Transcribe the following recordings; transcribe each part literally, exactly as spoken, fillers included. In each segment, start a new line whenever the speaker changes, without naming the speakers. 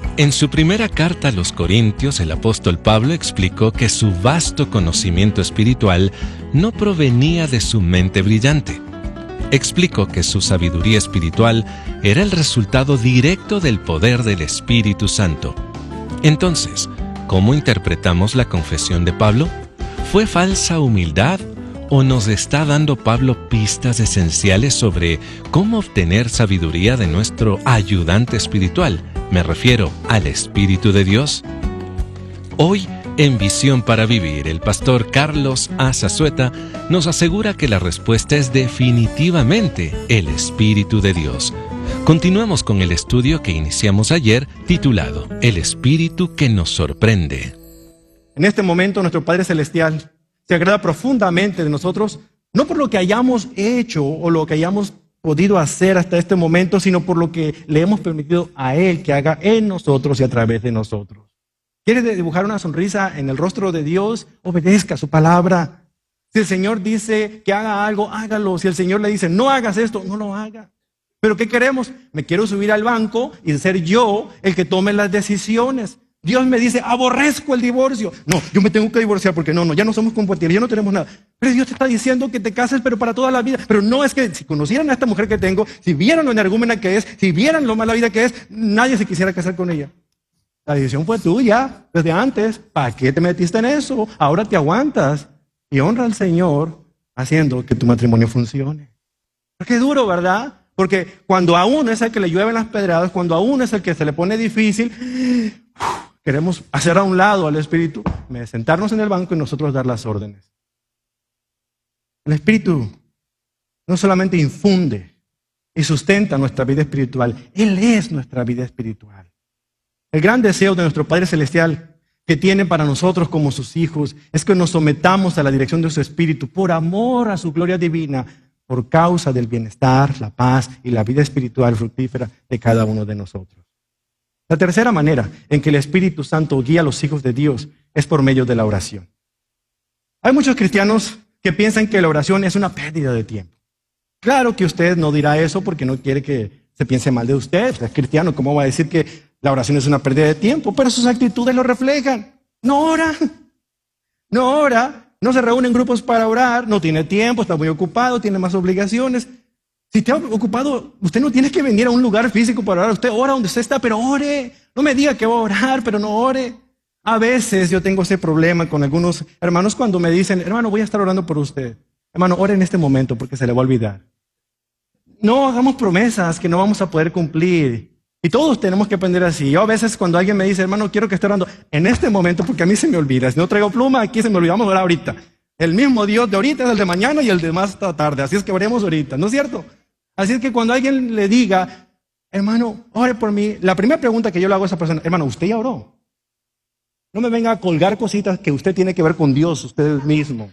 En su primera carta a los Corintios, el apóstol Pablo explicó que su vasto conocimiento espiritual no provenía de su mente brillante. Explicó que su sabiduría espiritual era el resultado directo del poder del Espíritu Santo. Entonces, ¿cómo interpretamos la confesión de Pablo? ¿Fue falsa humildad o nos está dando Pablo pistas esenciales sobre cómo obtener sabiduría de nuestro ayudante espiritual? Me refiero al Espíritu de Dios. Hoy, en Visión para Vivir, el pastor Carlos A. Zazueta nos asegura que la respuesta es definitivamente el Espíritu de Dios. Continuemos con el estudio que iniciamos ayer, titulado El Espíritu que nos sorprende.
En este momento, nuestro Padre Celestial se agrada profundamente de nosotros, no por lo que hayamos hecho o lo que hayamos podido hacer hasta este momento, sino por lo que le hemos permitido a Él que haga en nosotros y a través de nosotros. ¿Quiere dibujar una sonrisa en el rostro de Dios? Obedezca su palabra. Si el Señor dice que haga algo, hágalo. Si el Señor le dice, no hagas esto, no lo haga. ¿Pero qué queremos? Me quiero subir al banco y ser yo el que tome las decisiones. Dios me dice, aborrezco el divorcio. No, yo me tengo que divorciar porque no, no, ya no somos compatibles, ya no tenemos nada. Pero Dios te está diciendo que te cases, pero para toda la vida. Pero no, es que si conocieran a esta mujer que tengo, si vieran lo energúmena que es, si vieran lo mala vida que es, nadie se quisiera casar con ella. La decisión fue tuya desde antes. ¿Para qué te metiste en eso? Ahora te aguantas y honra al Señor haciendo que tu matrimonio funcione. Pero qué duro, ¿verdad? Porque cuando a uno es el que le llueven las pedradas, cuando a uno es el que se le pone difícil, queremos hacer a un lado al Espíritu, sentarnos en el banco y nosotros dar las órdenes. El Espíritu no solamente infunde y sustenta nuestra vida espiritual, Él es nuestra vida espiritual. El gran deseo de nuestro Padre Celestial que tiene para nosotros como sus hijos es que nos sometamos a la dirección de su Espíritu por amor a su gloria divina, por causa del bienestar, la paz y la vida espiritual fructífera de cada uno de nosotros. La tercera manera en que el Espíritu Santo guía a los hijos de Dios es por medio de la oración. Hay muchos cristianos que piensan que la oración es una pérdida de tiempo. Claro que usted no dirá eso porque no quiere que se piense mal de usted. Es cristiano, ¿cómo va a decir que la oración es una pérdida de tiempo? Pero sus actitudes lo reflejan. No ora, no ora, no se reúne en grupos para orar, no tiene tiempo, está muy ocupado, tiene más obligaciones. Si está ocupado, usted no tiene que venir a un lugar físico para orar. Usted ora donde usted está, pero ore. No me diga que va a orar, pero no ore. A veces yo tengo ese problema con algunos hermanos cuando me dicen, hermano, voy a estar orando por usted. Hermano, ore en este momento porque se le va a olvidar. No hagamos promesas que no vamos a poder cumplir. Y todos tenemos que aprender así. Yo a veces cuando alguien me dice, hermano, quiero que esté orando en este momento porque a mí se me olvida. Si no traigo pluma, aquí se me olvida. Vamos a orar ahorita. El mismo Dios de ahorita es el de mañana y el de más tarde. Así es que oremos ahorita, ¿no es cierto? Así es que cuando alguien le diga, hermano, ore por mí, la primera pregunta que yo le hago a esa persona, hermano, ¿usted ya oró? No me venga a colgar cositas que usted tiene que ver con Dios, usted mismo.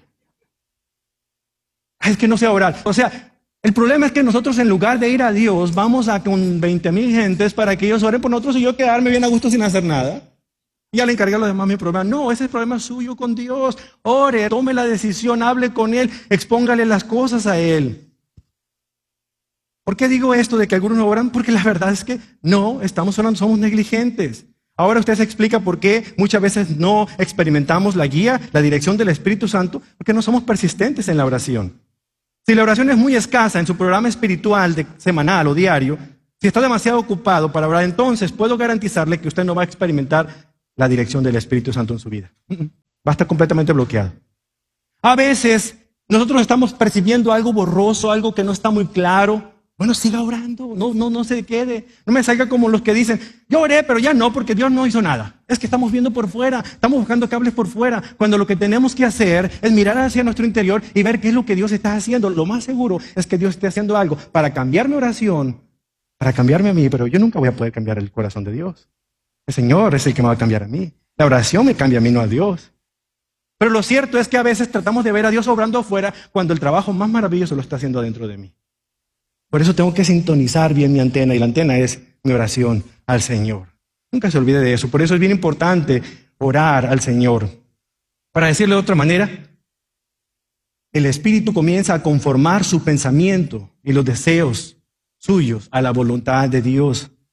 Es que no sé orar. O sea, el problema es que nosotros en lugar de ir a Dios, vamos a con veinte mil gentes para que ellos oren por nosotros y yo quedarme bien a gusto sin hacer nada. Y ya le encargué a los demás mi problema. No, ese es el problema suyo con Dios. Ore, tome la decisión, hable con Él, expóngale las cosas a Él. ¿Por qué digo esto de que algunos no oran? Porque la verdad es que no estamos orando, somos negligentes. Ahora usted se explica por qué muchas veces no experimentamos la guía, la dirección del Espíritu Santo, porque no somos persistentes en la oración. Si la oración es muy escasa en su programa espiritual de semanal o diario, si está demasiado ocupado para orar, entonces puedo garantizarle que usted no va a experimentar la dirección del Espíritu Santo en su vida. Va a estar completamente bloqueado. A veces nosotros estamos percibiendo algo borroso, algo que no está muy claro. Bueno, siga orando, no, no, no se quede. No me salga como los que dicen, yo oré, pero ya no, porque Dios no hizo nada. Es que estamos viendo por fuera, estamos buscando cables por fuera, cuando lo que tenemos que hacer es mirar hacia nuestro interior y ver qué es lo que Dios está haciendo. Lo más seguro es que Dios esté haciendo algo para cambiar mi oración, para cambiarme a mí, pero yo nunca voy a poder cambiar el corazón de Dios. El Señor es el que me va a cambiar a mí. La oración me cambia a mí, no a Dios. Pero lo cierto es que a veces tratamos de ver a Dios obrando afuera cuando el trabajo más maravilloso lo está haciendo adentro de mí. Por eso tengo que sintonizar bien mi antena, y la antena es mi oración al Señor. Nunca se olvide de eso. Por eso es bien importante orar al Señor. Para decirlo de otra manera, el Espíritu comienza a conformar su pensamiento y los deseos suyos a la voluntad de Dios.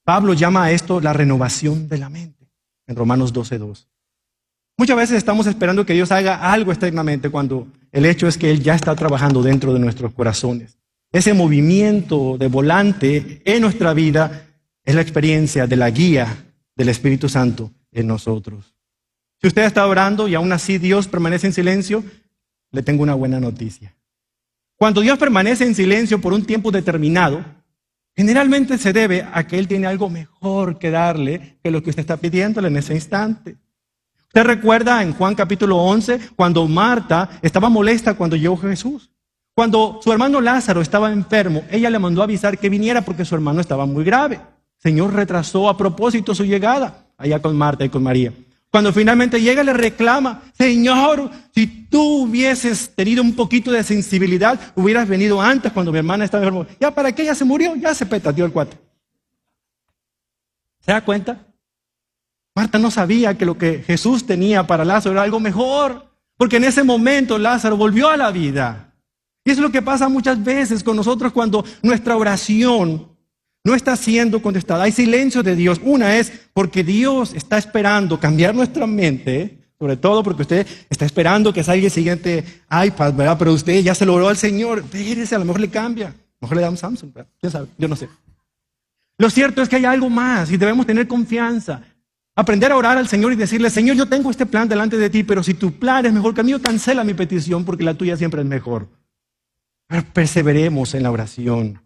Pablo llama a esto la renovación de la mente, en Romanos doce dos. Muchas veces estamos esperando que Dios haga algo externamente cuando el hecho es que Él ya está trabajando dentro de nuestros corazones. Ese movimiento de volante en nuestra vida es la experiencia de la guía del Espíritu Santo en nosotros. Si usted está orando y aún así Dios permanece en silencio, le tengo una buena noticia. Cuando Dios permanece en silencio por un tiempo determinado, generalmente se debe a que Él tiene algo mejor que darle que lo que usted está pidiéndole en ese instante. Usted recuerda en Juan capítulo once, cuando Marta estaba molesta cuando llegó Jesús. Cuando su hermano Lázaro estaba enfermo, ella le mandó avisar que viniera porque su hermano estaba muy grave. El Señor retrasó a propósito su llegada, allá con Marta y con María. Cuando finalmente llega, le reclama: Señor, si tú hubieses tenido un poquito de sensibilidad, hubieras venido antes cuando mi hermana estaba enferma. Ya para qué, ya se murió, ya se petateó el cuate. ¿Se da cuenta? Marta no sabía que lo que Jesús tenía para Lázaro era algo mejor, porque en ese momento Lázaro volvió a la vida. Y es lo que pasa muchas veces con nosotros cuando nuestra oración no está siendo contestada. Hay silencio de Dios. Una es porque Dios está esperando cambiar nuestra mente, sobre todo porque usted está esperando que salga el siguiente iPad, ¿verdad? Pero usted ya se lo oró al Señor. Espérese, a lo mejor le cambia. A lo mejor le da un Samsung, ¿verdad? ¿Quién sabe? Yo no sé. Lo cierto es que hay algo más y debemos tener confianza. Aprender a orar al Señor y decirle: Señor, yo tengo este plan delante de ti, pero si tu plan es mejor que el mío, cancela mi petición porque la tuya siempre es mejor. Pero perseveremos en la oración.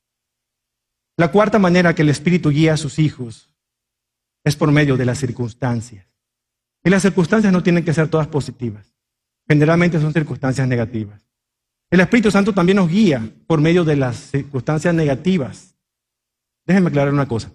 La cuarta manera que el Espíritu guía a sus hijos es por medio de las circunstancias. Y las circunstancias no tienen que ser todas positivas. Generalmente son circunstancias negativas. El Espíritu Santo también nos guía por medio de las circunstancias negativas. Déjenme aclarar una cosa.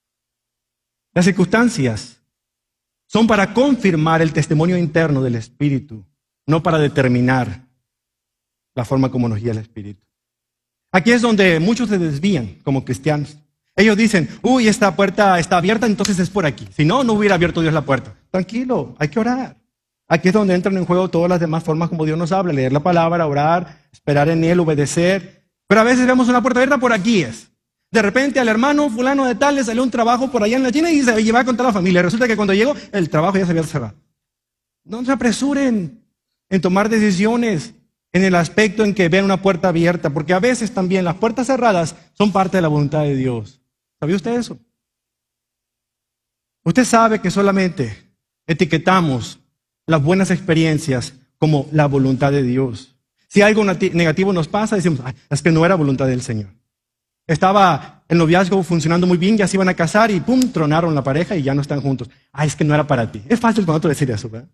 Las circunstancias son para confirmar el testimonio interno del Espíritu, no para determinar la forma como nos guía el Espíritu. Aquí es donde muchos se desvían como cristianos. Ellos dicen: uy, esta puerta está abierta, entonces es por aquí. Si no, no hubiera abierto Dios la puerta. Tranquilo, hay que orar. Aquí es donde entran en juego todas las demás formas como Dios nos habla: leer la palabra, orar, esperar en Él, obedecer. Pero a veces vemos una puerta abierta, por aquí es. De repente al hermano fulano de tal le salió un trabajo por allá en la China y se lleva con toda la familia. Resulta que cuando llegó, el trabajo ya se había cerrado. No se apresuren en tomar decisiones en el aspecto en que ven una puerta abierta, porque a veces también las puertas cerradas son parte de la voluntad de Dios. ¿Sabía usted eso? Usted sabe que solamente etiquetamos las buenas experiencias como la voluntad de Dios. Si algo negativo nos pasa, decimos: ay, es que no era voluntad del Señor. Estaba el noviazgo funcionando muy bien, ya se iban a casar y pum, tronaron la pareja y ya no están juntos. Ay, es que no era para ti. Es fácil cuando tú decir eso, ¿verdad?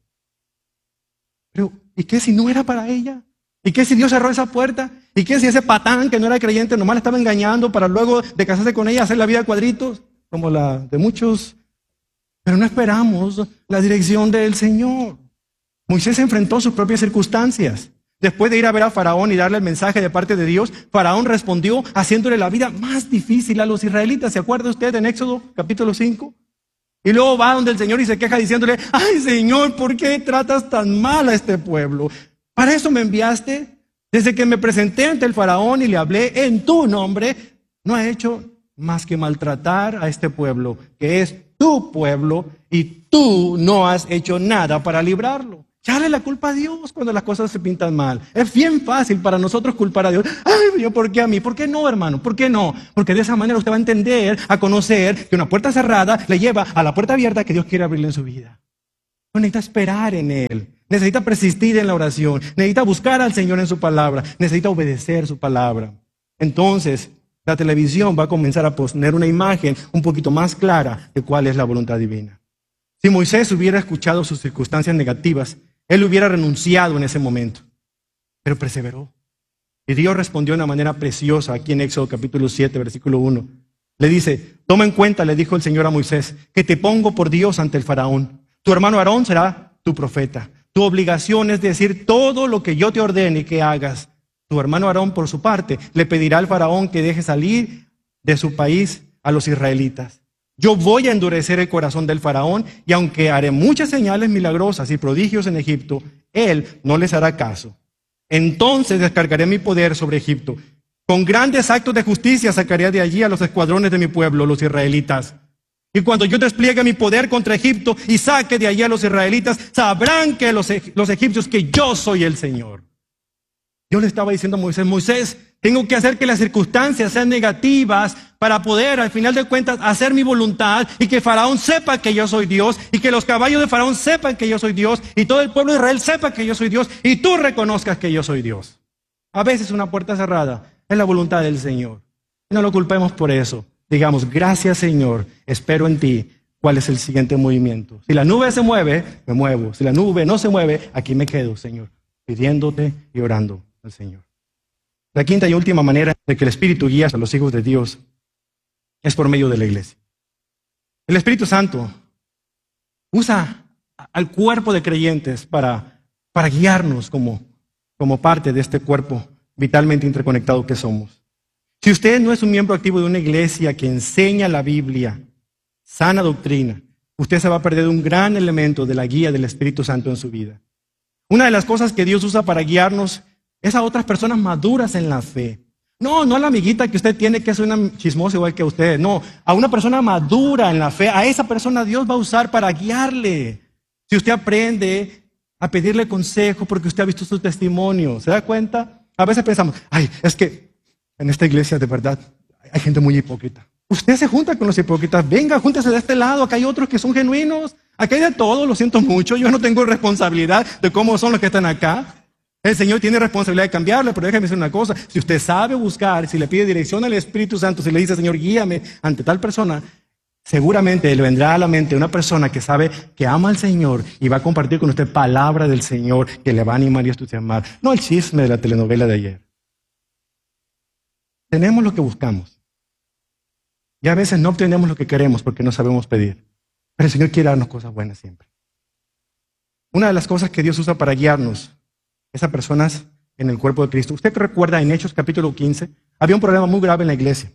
Pero, ¿y qué si no era para ella? ¿Y qué si Dios cerró esa puerta? ¿Y qué si ese patán que no era creyente nomás la estaba engañando para luego de casarse con ella hacer la vida a cuadritos, como la de muchos? Pero no esperamos la dirección del Señor. Moisés enfrentó sus propias circunstancias. Después de ir a ver a Faraón y darle el mensaje de parte de Dios, Faraón respondió haciéndole la vida más difícil a los israelitas. ¿Se acuerda usted en Éxodo capítulo cinco? Y luego va donde el Señor y se queja diciéndole: ay, Señor, ¿por qué tratas tan mal a este pueblo? ¿Para eso me enviaste? Desde que me presenté ante el Faraón y le hablé en tu nombre, no ha hecho más que maltratar a este pueblo, que es tu pueblo, y tú no has hecho nada para librarlo. Echarle la culpa a Dios cuando las cosas se pintan mal. Es bien fácil para nosotros culpar a Dios. Ay, yo, ¿por qué a mí? ¿Por qué no, hermano? ¿Por qué no? Porque de esa manera usted va a entender, a conocer que una puerta cerrada le lleva a la puerta abierta que Dios quiere abrirle en su vida. No necesita esperar en Él. Necesita persistir en la oración. Necesita buscar al Señor en su palabra. Necesita obedecer su palabra. Entonces, la televisión va a comenzar a poner una imagen un poquito más clara de cuál es la voluntad divina. Si Moisés hubiera escuchado sus circunstancias negativas, él hubiera renunciado en ese momento, pero perseveró. Y Dios respondió de una manera preciosa aquí en Éxodo capítulo siete, versículo uno. Le dice: toma en cuenta, le dijo el Señor a Moisés, que te pongo por Dios ante el faraón. Tu hermano Aarón será tu profeta. Tu obligación es decir todo lo que yo te ordene que hagas. Tu hermano Aarón, por su parte, le pedirá al faraón que deje salir de su país a los israelitas. Yo voy a endurecer el corazón del faraón, y aunque haré muchas señales milagrosas y prodigios en Egipto, él no les hará caso. Entonces descargaré mi poder sobre Egipto, Con grandes actos de justicia sacaré de allí a los escuadrones de mi pueblo, los israelitas. Y cuando yo despliegue mi poder contra Egipto y saque de allí a los israelitas, sabrán que los, los egipcios que yo soy el Señor. Yo le estaba diciendo a Moisés, Moisés, tengo que hacer que las circunstancias sean negativas para poder, al final de cuentas, hacer mi voluntad y que Faraón sepa que yo soy Dios y que los caballos de Faraón sepan que yo soy Dios y todo el pueblo de Israel sepa que yo soy Dios y tú reconozcas que yo soy Dios. A veces una puerta cerrada es la voluntad del Señor. No lo culpemos por eso. Digamos, gracias Señor, espero en ti. ¿Cuál es el siguiente movimiento? Si la nube se mueve, me muevo. Si la nube no se mueve, aquí me quedo, Señor, pidiéndote y orando al Señor. La quinta y última manera de que el Espíritu guía a los hijos de Dios es por medio de la iglesia. El Espíritu Santo usa al cuerpo de creyentes para, para guiarnos como, como parte de este cuerpo vitalmente interconectado que somos. Si usted no es un miembro activo de una iglesia que enseña la Biblia, sana doctrina, usted se va a perder un gran elemento de la guía del Espíritu Santo en su vida. Una de las cosas que Dios usa para guiarnos es a otras personas maduras en la fe. No, no a la amiguita que usted tiene que es una chismosa igual que usted. No, a una persona madura en la fe. A esa persona Dios va a usar para guiarle. Si usted aprende a pedirle consejo porque usted ha visto su testimonio, ¿se da cuenta? A veces pensamos, ay, es que en esta iglesia de verdad hay gente muy hipócrita. Usted se junta con los hipócritas. Venga, júntese de este lado. Acá hay otros que son genuinos. Acá hay de todo, lo siento mucho. Yo no tengo responsabilidad de cómo son los que están acá. El Señor tiene responsabilidad de cambiarle, pero déjeme decir una cosa. Si usted sabe buscar, si le pide dirección al Espíritu Santo, si le dice, Señor, guíame ante tal persona, seguramente le vendrá a la mente una persona que sabe que ama al Señor y va a compartir con usted palabra del Señor que le va a animar y a entusiasmar. No el chisme de la telenovela de ayer. Tenemos lo que buscamos. Y a veces no obtenemos lo que queremos porque no sabemos pedir. Pero el Señor quiere darnos cosas buenas siempre. Una de las cosas que Dios usa para guiarnos es a personas en el cuerpo de Cristo. Usted recuerda en Hechos capítulo quince, había un problema muy grave en la iglesia.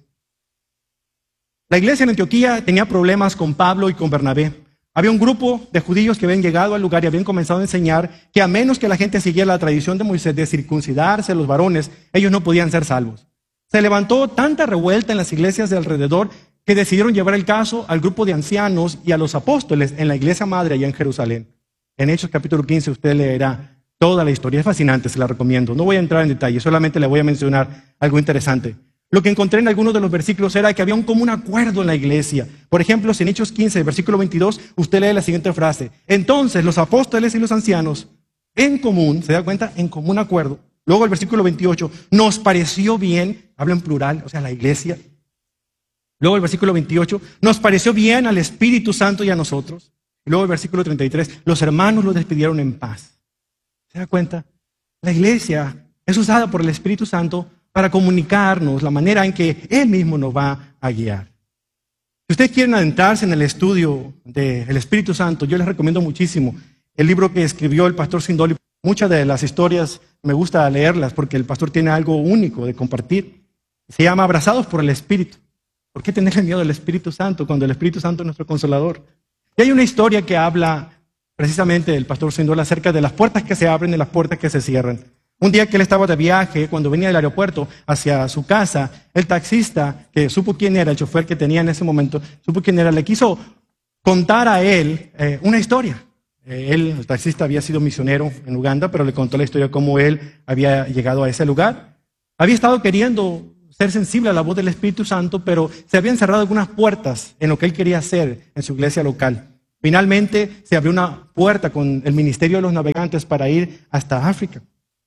La iglesia en Antioquía tenía problemas con Pablo y con Bernabé. Había un grupo de judíos que habían llegado al lugar y habían comenzado a enseñar que a menos que la gente siguiera la tradición de Moisés de circuncidarse los varones, ellos no podían ser salvos. Se levantó tanta revuelta en las iglesias de alrededor que decidieron llevar el caso al grupo de ancianos y a los apóstoles en la iglesia madre allá en Jerusalén. En Hechos capítulo quince usted leerá toda la historia. Es fascinante, se la recomiendo. No voy a entrar en detalle, solamente le voy a mencionar algo interesante. Lo que encontré en algunos de los versículos era que había un común acuerdo en la iglesia. Por ejemplo, si en Hechos quince, versículo veintidós, usted lee la siguiente frase. Entonces los apóstoles y los ancianos, en común, ¿se da cuenta? En común acuerdo. Luego el versículo veintiocho, nos pareció bien, habla en plural, o sea, la iglesia. Luego el versículo veintiocho, nos pareció bien al Espíritu Santo y a nosotros. Y luego el versículo treinta y tres, los hermanos los despidieron en paz. ¿Se da cuenta? La iglesia es usada por el Espíritu Santo para comunicarnos la manera en que Él mismo nos va a guiar. Si ustedes quieren adentrarse en el estudio del Espíritu Santo, yo les recomiendo muchísimo el libro que escribió el pastor Sindoli. Muchas de las historias me gusta leerlas porque el pastor tiene algo único de compartir. Se llama Abrazados por el Espíritu. ¿Por qué tenerle miedo al Espíritu Santo cuando el Espíritu Santo es nuestro consolador? Y hay una historia que habla precisamente del pastor Sindoli acerca de las puertas que se abren y las puertas que se cierran. Un día que él estaba de viaje, cuando venía del aeropuerto hacia su casa, el taxista, que supo quién era, el chofer que tenía en ese momento, supo quién era, le quiso contar a él eh, una historia. Eh, él, el taxista, había sido misionero en Uganda, pero le contó la historia de cómo él había llegado a ese lugar. Había estado queriendo ser sensible a la voz del Espíritu Santo, pero se habían cerrado algunas puertas en lo que él quería hacer en su iglesia local. Finalmente se abrió una puerta con el ministerio de los navegantes para ir hasta África.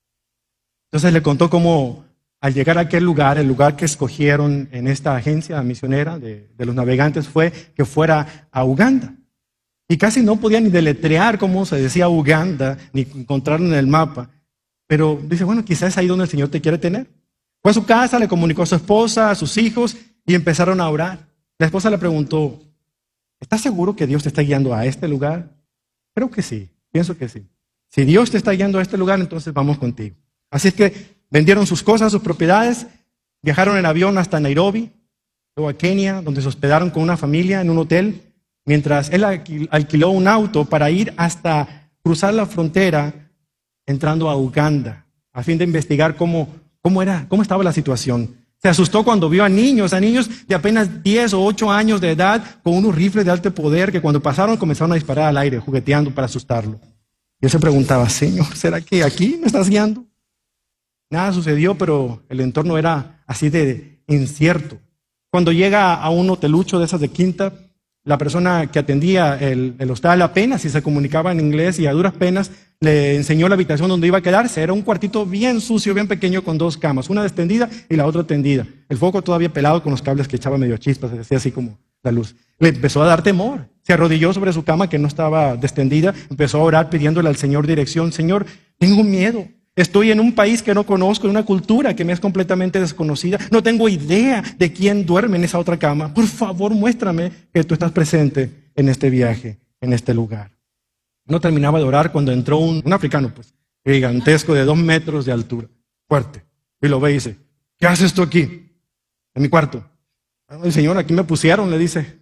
Entonces le contó cómo al llegar a aquel lugar, el lugar que escogieron en esta agencia misionera de, de los navegantes fue que fuera a Uganda. Y casi no podía ni deletrear cómo se decía Uganda, ni encontrarlo en el mapa. Pero dice, bueno, quizás es ahí donde el Señor te quiere tener. Fue a su casa, le comunicó a su esposa, a sus hijos, y empezaron a orar. La esposa le preguntó, ¿estás seguro que Dios te está guiando a este lugar? Creo que sí, pienso que sí. Si Dios te está guiando a este lugar, entonces vamos contigo. Así es que vendieron sus cosas, sus propiedades, viajaron en avión hasta Nairobi, luego a Kenia, donde se hospedaron con una familia en un hotel, mientras él alquiló un auto para ir hasta cruzar la frontera entrando a Uganda, a fin de investigar cómo cómo era, cómo estaba la situación. Se asustó cuando vio a niños, a niños de apenas diez o ocho años de edad con unos rifles de alto poder que cuando pasaron comenzaron a disparar al aire, jugueteando para asustarlo. Y él se preguntaba, Señor, ¿será que aquí me estás guiando? Nada sucedió, pero el entorno era así de incierto. Cuando llega a un hotelucho de esas de quinta, la persona que atendía el, el hostal apenas si se comunicaba en inglés y a duras penas le enseñó la habitación donde iba a quedarse. Era un cuartito bien sucio, bien pequeño con dos camas, una extendida y la otra tendida. El foco todavía pelado con los cables que echaba medio chispas, se decía así como la luz. Le empezó a dar temor. Se arrodilló sobre su cama que no estaba extendida, empezó a orar pidiéndole al Señor dirección. Señor, tengo miedo. Estoy en un país que no conozco, en una cultura que me es completamente desconocida. No tengo idea de quién duerme en esa otra cama. Por favor, muéstrame que tú estás presente en este viaje, en este lugar. No terminaba de orar cuando entró un, un africano, pues, gigantesco de dos metros de altura, fuerte. Y lo ve y dice, ¿qué haces tú aquí? En mi cuarto. El Señor, aquí me pusieron, le dice.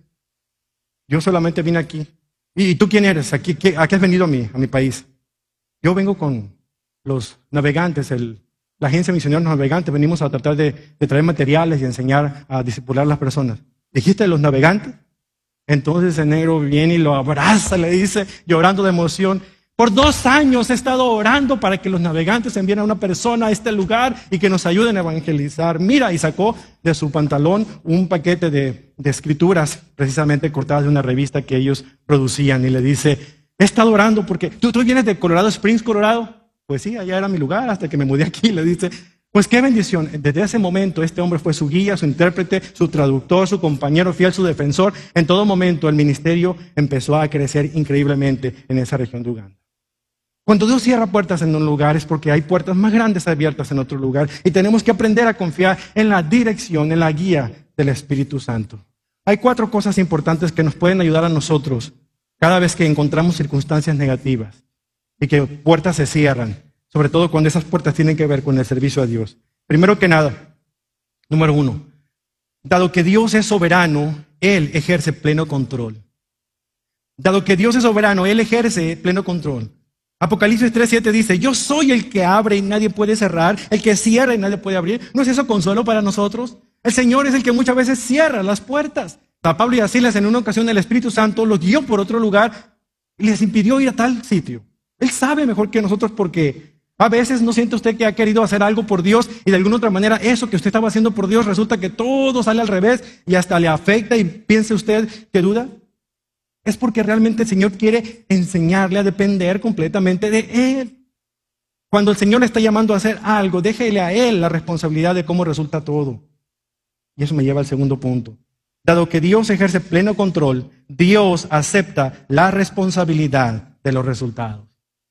Yo solamente vine aquí. ¿Y tú quién eres? ¿Aquí, qué, ¿A qué has venido a mí, a mi país? Yo vengo con los navegantes, el, la agencia Misioneros Navegantes. Venimos a tratar de, de traer materiales y enseñar a discipular a las personas. ¿Dijiste los navegantes? Entonces el negro viene y lo abraza, le dice, llorando de emoción. Por dos años he estado orando para que los navegantes envíen a una persona a este lugar y que nos ayuden a evangelizar. Mira, y sacó de su pantalón un paquete de, de escrituras, precisamente cortadas de una revista que ellos producían. Y le dice, he estado orando porque, ¿tú, tú vienes de Colorado Springs, Colorado? Pues sí, allá era mi lugar hasta que me mudé aquí. Le dice, pues qué bendición. Desde ese momento este hombre fue su guía, su intérprete, su traductor, su compañero fiel, su defensor. En todo momento el ministerio empezó a crecer increíblemente en esa región de Uganda. Cuando Dios cierra puertas en un lugar es porque hay puertas más grandes abiertas en otro lugar y tenemos que aprender a confiar en la dirección, en la guía del Espíritu Santo. Hay cuatro cosas importantes que nos pueden ayudar a nosotros cada vez que encontramos circunstancias negativas y que puertas se cierran, sobre todo cuando esas puertas tienen que ver con el servicio a Dios. Primero que nada, número uno, dado que Dios es soberano, Él ejerce pleno control. Dado que Dios es soberano, Él ejerce pleno control. Apocalipsis tres siete dice, yo soy el que abre y nadie puede cerrar, el que cierra y nadie puede abrir. ¿No es eso consuelo para nosotros? El Señor es el que muchas veces cierra las puertas. A Pablo y a Silas en una ocasión el Espíritu Santo los guió por otro lugar y les impidió ir a tal sitio. Él sabe mejor que nosotros porque a veces no siente usted que ha querido hacer algo por Dios y de alguna otra manera eso que usted estaba haciendo por Dios resulta que todo sale al revés y hasta le afecta y piense usted que duda. Es porque realmente el Señor quiere enseñarle a depender completamente de Él. Cuando el Señor le está llamando a hacer algo, déjele a Él la responsabilidad de cómo resulta todo. Y eso me lleva al segundo punto. Dado que Dios ejerce pleno control, Dios acepta la responsabilidad de los resultados.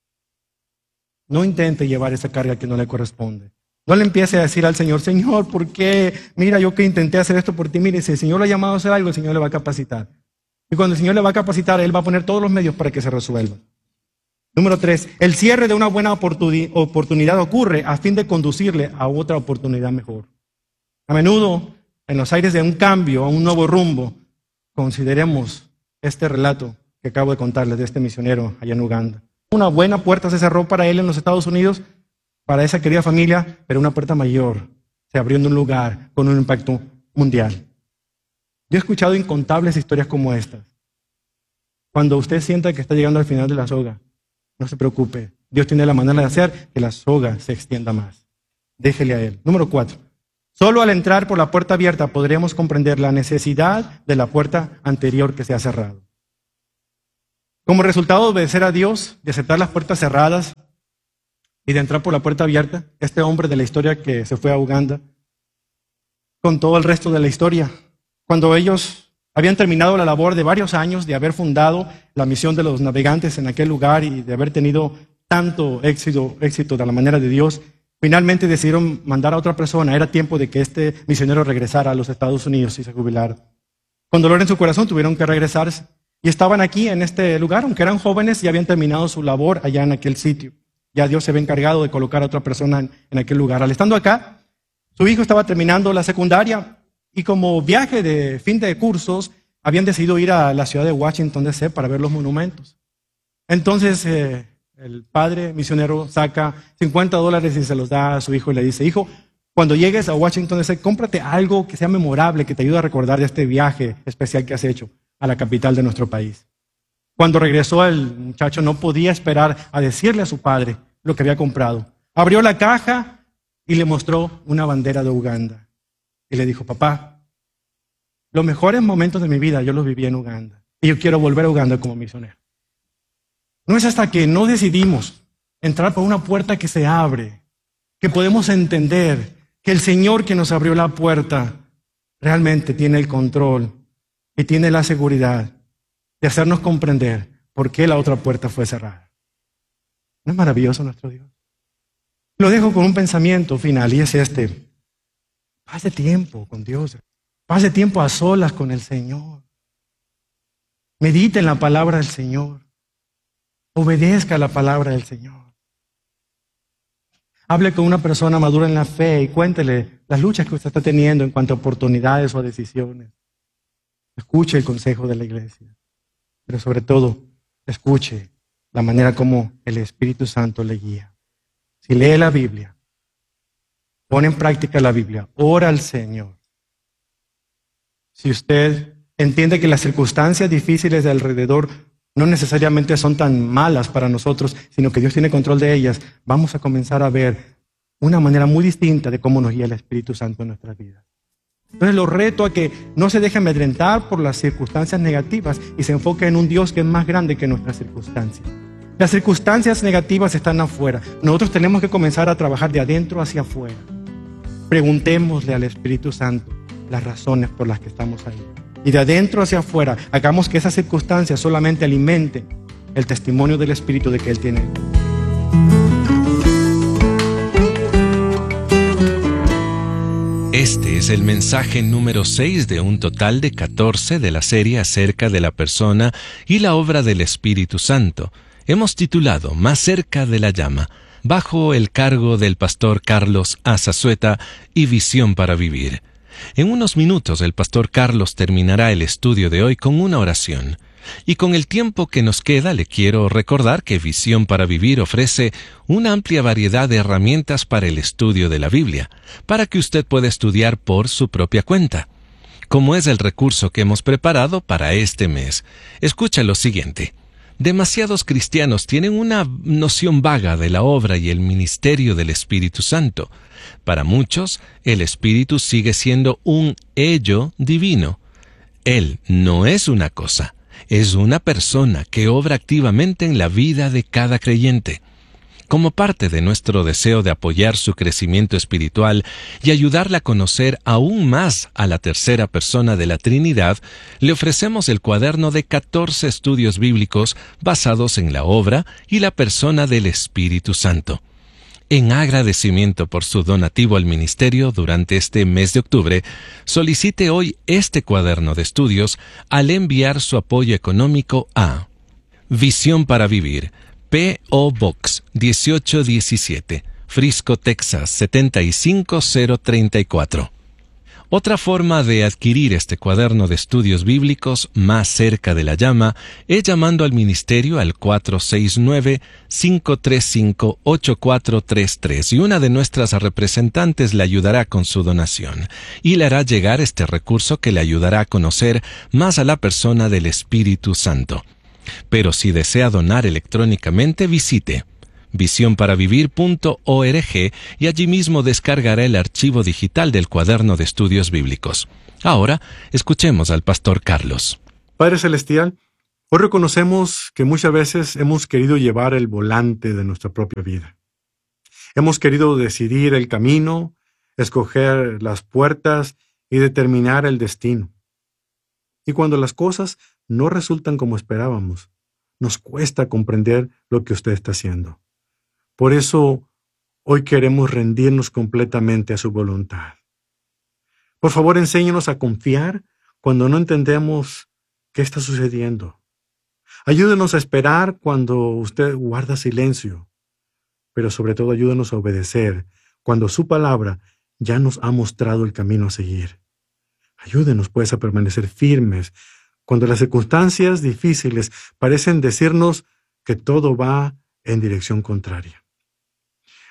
No intente llevar esa carga que no le corresponde. No le empiece a decir al Señor, Señor, ¿por qué? Mira, yo que intenté hacer esto por ti. Mire, si el Señor lo ha llamado a hacer algo, el Señor le va a capacitar. Y cuando el Señor le va a capacitar, Él va a poner todos los medios para que se resuelva. Número tres, el cierre de una buena oportunidad ocurre a fin de conducirle a otra oportunidad mejor. A menudo, en los aires de un cambio, a un nuevo rumbo, consideremos este relato que acabo de contarles de este misionero allá en Uganda. Una buena puerta se cerró para él en los Estados Unidos, para esa querida familia, pero una puerta mayor se abrió en un lugar con un impacto mundial. Yo he escuchado incontables historias como estas. Cuando usted sienta que está llegando al final de la soga, no se preocupe. Dios tiene la manera de hacer que la soga se extienda más. Déjele a Él. Número cuatro. Solo al entrar por la puerta abierta podremos comprender la necesidad de la puerta anterior que se ha cerrado. Como resultado de obedecer a Dios, de aceptar las puertas cerradas y de entrar por la puerta abierta, este hombre de la historia que se fue a Uganda, con todo el resto de la historia, cuando ellos habían terminado la labor de varios años de haber fundado la misión de los navegantes en aquel lugar y de haber tenido tanto éxito, éxito de la manera de Dios, finalmente decidieron mandar a otra persona. Era tiempo de que este misionero regresara a los Estados Unidos y se jubilara. Con dolor en su corazón tuvieron que regresarse y estaban aquí en este lugar, aunque eran jóvenes y habían terminado su labor allá en aquel sitio. Ya Dios se había encargado de colocar a otra persona en, en aquel lugar. Al estando acá, su hijo estaba terminando la secundaria. Y como viaje de fin de cursos, habían decidido ir a la ciudad de Washington, D C para ver los monumentos. Entonces eh, el padre misionero saca cincuenta dólares y se los da a su hijo y le dice, hijo, Cuando llegues a Washington D C, cómprate algo que sea memorable, que te ayude a recordar de este viaje especial que has hecho a la capital de nuestro país. Cuando regresó, el muchacho no podía esperar a decirle a su padre lo que había comprado. Abrió la caja y le mostró una bandera de Uganda. Y le dijo, papá, los mejores momentos de mi vida yo los viví en Uganda. Y yo quiero volver a Uganda como misionero. No es hasta que no decidimos entrar por una puerta que se abre, que podemos entender que el Señor que nos abrió la puerta realmente tiene el control y tiene la seguridad de hacernos comprender por qué la otra puerta fue cerrada. ¿No es maravilloso nuestro Dios? Lo dejo con un pensamiento final y es este. Pase tiempo con Dios. Pase tiempo a solas con el Señor. Medite en la palabra del Señor. Obedezca la palabra del Señor. Hable con una persona madura en la fe y cuéntele las luchas que usted está teniendo en cuanto a oportunidades o a decisiones. Escuche el consejo de la iglesia. Pero sobre todo, escuche la manera como el Espíritu Santo le guía. Si lee la Biblia, pone en práctica la Biblia, ora al Señor. Si usted entiende que las circunstancias difíciles de alrededor no necesariamente son tan malas para nosotros, sino que Dios tiene control de ellas, vamos a comenzar a ver una manera muy distinta de cómo nos guía el Espíritu Santo en nuestras vidas. Entonces lo reto a que no se deje amedrentar por las circunstancias negativas y se enfoque en un Dios que es más grande que nuestras circunstancias. Las circunstancias negativas están afuera. Nosotros tenemos que comenzar a trabajar de adentro hacia afuera. Preguntémosle al Espíritu Santo las razones por las que estamos ahí. Y de adentro hacia afuera, hagamos que esas circunstancias solamente alimenten el testimonio del Espíritu de que Él tiene.
Este es el mensaje número seis de un total de catorce de la serie acerca de la persona y la obra del Espíritu Santo. Hemos titulado Más cerca de la llama, bajo el cargo del pastor Carlos Azazueta y Visión para Vivir. En unos minutos el pastor Carlos terminará el estudio de hoy con una oración. Y con el tiempo que nos queda le quiero recordar que Visión para Vivir ofrece una amplia variedad de herramientas para el estudio de la Biblia, para que usted pueda estudiar por su propia cuenta. Como es el recurso que hemos preparado para este mes, escucha lo siguiente. Demasiados cristianos tienen una noción vaga de la obra y el ministerio del Espíritu Santo. Para muchos, el Espíritu sigue siendo un ello divino. Él no es una cosa. Es una persona que obra activamente en la vida de cada creyente. Como parte de nuestro deseo de apoyar su crecimiento espiritual y ayudarle a conocer aún más a la tercera persona de la Trinidad, le ofrecemos el cuaderno de catorce estudios bíblicos basados en la obra y la persona del Espíritu Santo. En agradecimiento por su donativo al ministerio durante este mes de octubre, solicite hoy este cuaderno de estudios al enviar su apoyo económico a Visión para Vivir, P O Box dieciocho diecisiete, Frisco, Texas setenta y cinco cero treinta y cuatro. Otra forma de adquirir este cuaderno de estudios bíblicos Más cerca de la llama es llamando al ministerio al cuatro seis nueve, cinco tres cinco, ocho cuatro tres tres y una de nuestras representantes le ayudará con su donación y le hará llegar este recurso que le ayudará a conocer más a la persona del Espíritu Santo. Pero si desea donar electrónicamente, visite visión para vivir punto org y allí mismo descargará el archivo digital del cuaderno de estudios bíblicos. Ahora, escuchemos al pastor Carlos.
Padre Celestial, hoy reconocemos que muchas veces hemos querido llevar el volante de nuestra propia vida. Hemos querido decidir el camino, escoger las puertas y determinar el destino. Y cuando las cosas no resultan como esperábamos, nos cuesta comprender lo que usted está haciendo. Por eso, hoy queremos rendirnos completamente a su voluntad. Por favor, enséñanos a confiar cuando no entendemos qué está sucediendo. Ayúdenos a esperar cuando usted guarda silencio, pero sobre todo ayúdenos a obedecer cuando su palabra ya nos ha mostrado el camino a seguir. Ayúdenos, pues, a permanecer firmes cuando las circunstancias difíciles parecen decirnos que todo va en dirección contraria.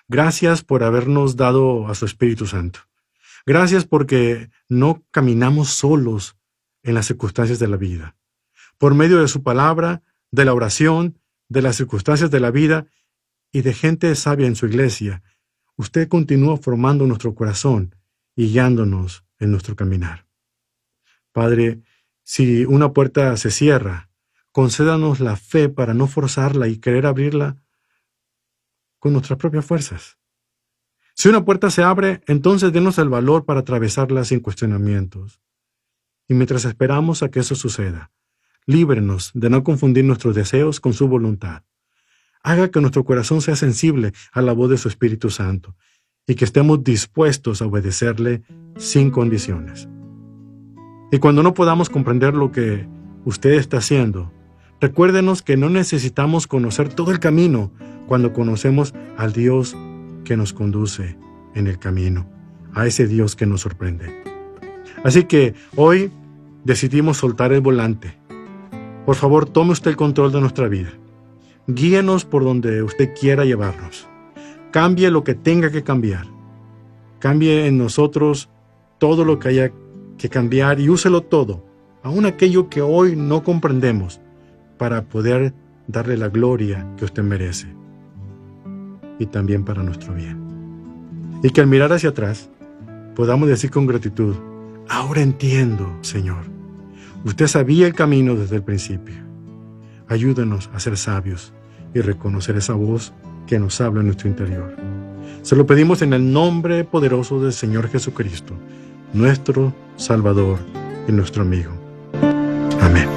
Gracias por habernos dado a su Espíritu Santo. Gracias porque no caminamos solos en las circunstancias de la vida. Por medio de su palabra, de la oración, de las circunstancias de la vida y de gente sabia en su iglesia, usted continúa formando nuestro corazón y guiándonos en nuestro caminar. Padre, si una puerta se cierra, concédanos la fe para no forzarla y querer abrirla con nuestras propias fuerzas. Si una puerta se abre, entonces denos el valor para atravesarla sin cuestionamientos. Y mientras esperamos a que eso suceda, líbrenos de no confundir nuestros deseos con su voluntad. Haga que nuestro corazón sea sensible a la voz de su Espíritu Santo y que estemos dispuestos a obedecerle sin condiciones. Y cuando no podamos comprender lo que usted está haciendo, recuérdenos que no necesitamos conocer todo el camino cuando conocemos al Dios que nos conduce en el camino, a ese Dios que nos sorprende. Así que hoy decidimos soltar el volante. Por favor, tome usted el control de nuestra vida. Guíenos por donde usted quiera llevarnos. Cambie lo que tenga que cambiar. Cambie en nosotros todo lo que haya que cambiar y úselo todo, aun aquello que hoy no comprendemos, para poder darle la gloria que usted merece y también para nuestro bien. Y que al mirar hacia atrás podamos decir con gratitud: ahora entiendo, Señor. Usted sabía el camino desde el principio. Ayúdanos a ser sabios y reconocer esa voz que nos habla en nuestro interior. Se lo pedimos en el nombre poderoso del Señor Jesucristo, nuestro Salvador y nuestro amigo. Amén.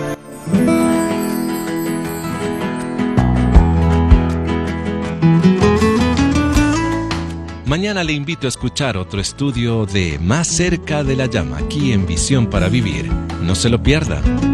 Mañana le invito a escuchar otro estudio de Más cerca de la llama, aquí en Visión para Vivir. No se lo pierda.